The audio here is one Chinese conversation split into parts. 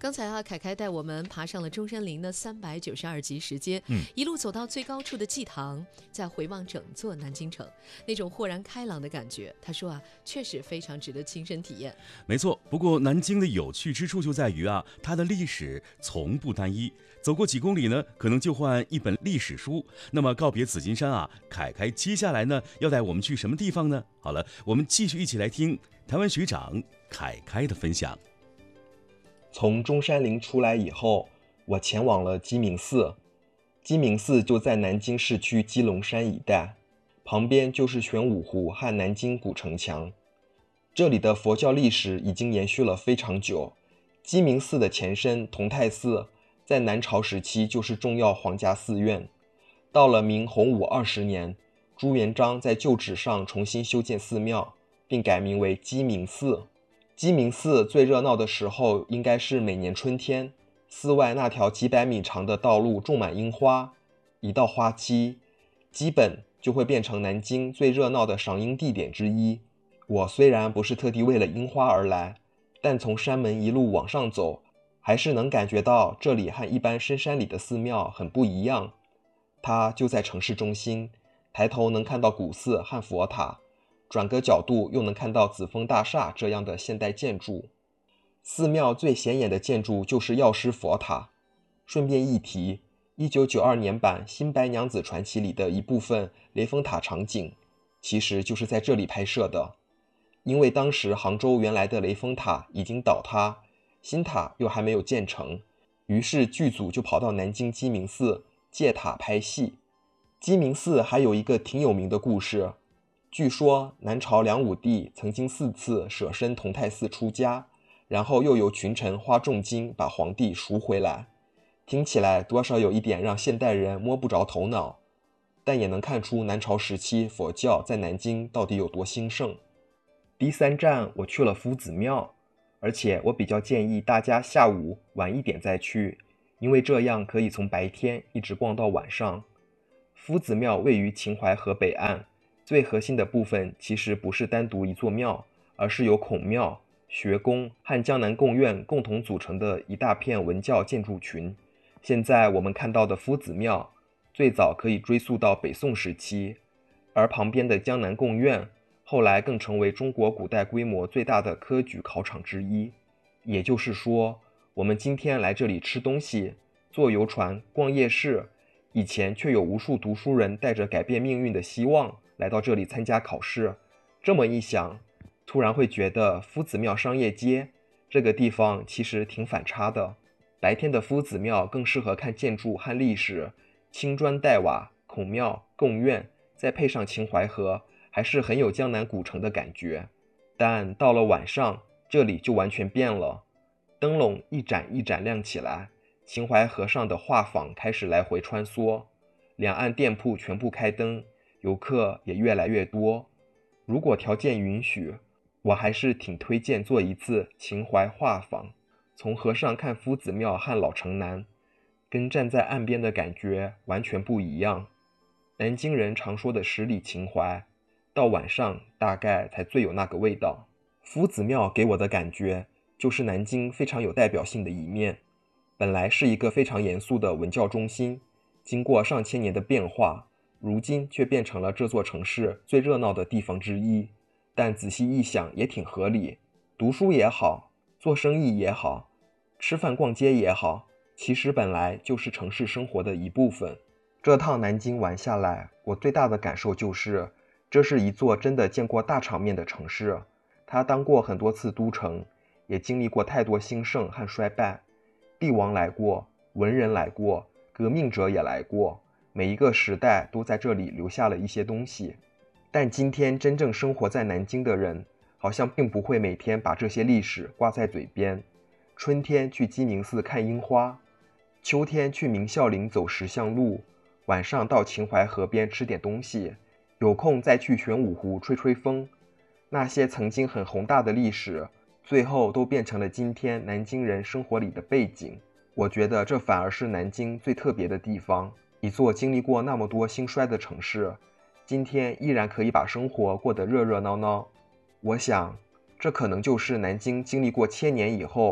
刚才凯凯带我们爬上了中山陵的392级石阶，一路走到最高处的祭堂，再回望整座南京城，那种豁然开朗的感觉，他说确实非常值得亲身体验。 没错，不过南京的有趣之处就在于它的历史从不单一，走过几公里呢，可能就换一本历史书。那么告别紫金山凯凯接下来呢，要带我们去什么地方呢？好了，我们继续一起来听台湾学长凯凯的分享。 从中山陵出来以后，我前往了鸡鸣寺。鸡鸣寺就在南京市区鸡笼山一带，旁边就是玄武湖和南京古城墙。这里的佛教历史已经延续了非常久。鸡鸣寺的前身同泰寺，在南朝时期就是重要皇家寺院。到了明洪武20年，朱元璋在旧址上重新修建寺庙，并改名为鸡鸣寺。鸡鸣寺最热闹的时候应该是每年春天，寺外那条几百米长的道路种满樱花，一到花期，基本就会变成南京最热闹的赏樱地点之一。我虽然不是特地为了樱花而来，但从山门一路往上走，还是能感觉到这里和一般深山里的寺庙很不一样。它就在城市中心，抬头能看到古寺和佛塔，转个角度又能看到紫峰大厦这样的现代建筑。寺庙最显眼的建筑就是药师佛塔。顺便一提，1992年版《新白娘子传奇》里的一部分雷峰塔场景，其实就是在这里拍摄的。因为当时杭州原来的雷峰塔已经倒塌，新塔又还没有建成，于是剧组就跑到南京鸡鸣寺借塔拍戏。鸡鸣寺还有一个挺有名的故事，据说南朝梁武帝曾经4次舍身同泰寺出家，然后又由群臣花重金把皇帝赎回来。听起来多少有一点让现代人摸不着头脑，但也能看出南朝时期佛教在南京到底有多兴盛。第3站我去了夫子庙，而且我比较建议大家下午晚一点再去，因为这样可以从白天一直逛到晚上。夫子庙位于秦淮河北岸，最核心的部分其实不是单独一座庙，而是由孔庙、学宫和江南贡院共同组成的一大片文教建筑群。现在我们看到的夫子庙最早可以追溯到北宋时期，而旁边的江南贡院后来更成为中国古代规模最大的科举考场之一。也就是说，我们今天来这里吃东西、坐游船、逛夜市，以前却有无数读书人带着改变命运的希望来到这里参加考试。这么一想，突然会觉得夫子庙商业街这个地方其实挺反差的。白天的夫子庙更适合看建筑和历史，青砖黛瓦、孔庙、贡院，再配上秦淮河，还是很有江南古城的感觉。但到了晚上，这里就完全变了，灯笼一盏一盏亮起来，秦淮河上的画舫开始来回穿梭，两岸店铺全部开灯，游客也越来越多。如果条件允许，我还是挺推荐做一次秦淮画舫。从河上看夫子庙和老城南，跟站在岸边的感觉完全不一样。南京人常说的十里秦淮，到晚上大概才最有那个味道。夫子庙给我的感觉就是南京非常有代表性的一面。本来是一个非常严肃的文教中心，经过上千年的变化，如今却变成了这座城市最热闹的地方之一。但仔细一想也挺合理，读书也好，做生意也好，吃饭逛街也好，其实本来就是城市生活的一部分。这趟南京玩下来，我最大的感受就是，这是一座真的见过大场面的城市。它当过很多次都城，也经历过太多兴盛和衰败。帝王来过，文人来过，革命者也来过，每一个时代都在这里留下了一些东西。但今天真正生活在南京的人，好像并不会每天把这些历史挂在嘴边。春天去鸡鸣寺看樱花，秋天去明孝陵走石像路，晚上到秦淮河边吃点东西，有空再去玄武湖吹吹风。那些曾经很宏大的历史，最后都变成了今天南京人生活里的背景。我觉得这反而是南京最特别的地方。一座经历过那么多兴衰的城市，今天依然可以把生活过得热热闹闹。我想，这可能就是南京经历过1000年以后，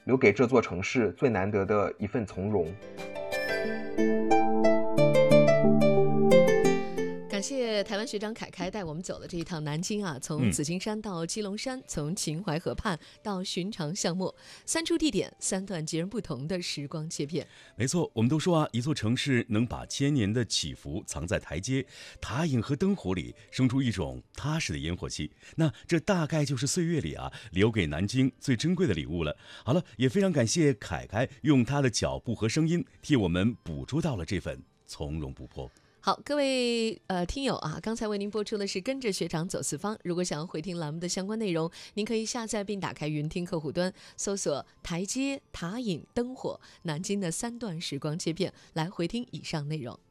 留给这座城市最难得的一份从容。 感谢台湾学长凯凯带我们走了这一趟南京啊，从紫金山到基隆山，从秦淮河畔到寻常巷陌，3处地点，3段截然不同的时光切片。 没错，我们都说啊，一座城市能把千年的起伏藏在台阶、塔影和灯火里，生出一种踏实的烟火气。那这大概就是岁月里啊留给南京最珍贵的礼物了。好了，也非常感谢凯凯用他的脚步和声音替我们捕捉到了这份从容不迫。 好，各位听友啊，刚才为您播出的是跟着学长走四方。如果想要回听栏目的相关内容，您可以下载并打开云听客户端，搜索台阶、塔影、灯火、南京的3段时光切片，来回听以上内容。